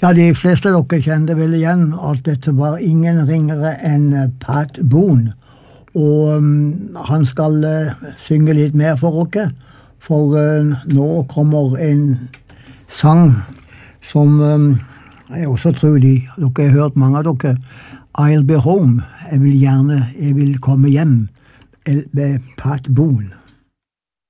Ja, de fleste av dere kjente vel igjen at dette var ingen ringere enn Pat Boone. Og han skal synge litt mer for dere, for nå kommer en sang som jeg også tror dere har hørt mange av dere. I'll be home. Jeg vil komme hjem med Pat Boone.